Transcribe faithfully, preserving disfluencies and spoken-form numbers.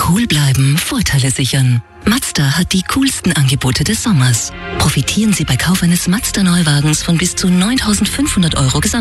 Cool bleiben, Vorteile sichern. Mazda hat die coolsten Angebote des Sommers. Profitieren Sie bei Kauf eines Mazda-Neuwagens von bis zu neuntausendfünfhundert Euro Gesamt